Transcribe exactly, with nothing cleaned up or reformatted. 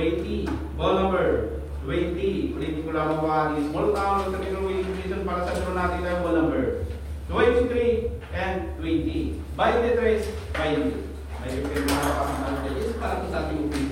twenty. Ball number twenty. Ulitin ko lang mga small town of the Division para sa draw natin tayo ball number twenty-three and twenty. By the trace, by the may prepare mga kapatid para sa ating